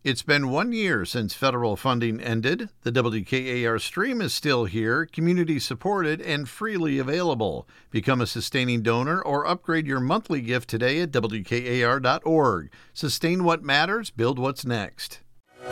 It's been 1 year since federal funding ended. The WKAR stream is still here, community supported, and freely available. Become a sustaining donor or upgrade your monthly gift today at WKAR.org. Sustain what matters, build what's next.